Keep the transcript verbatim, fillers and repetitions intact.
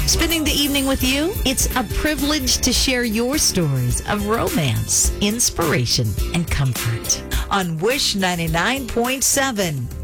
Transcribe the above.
Spending the evening with you, it's a privilege to share your stories of romance, inspiration, and comfort on Wish ninety-nine point seven.